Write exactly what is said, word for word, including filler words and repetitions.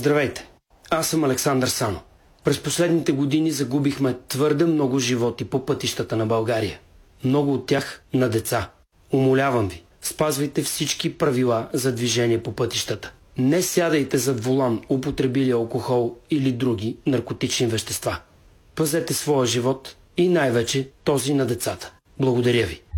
Здравейте, аз съм Александър Сано. През последните години загубихме твърде много животи по пътищата на България. Много от тях на деца. Умолявам ви, спазвайте всички правила за движение по пътищата. Не сядайте зад волан, употребили алкохол или други наркотични вещества. Пазете своя живот и най-вече този на децата. Благодаря ви.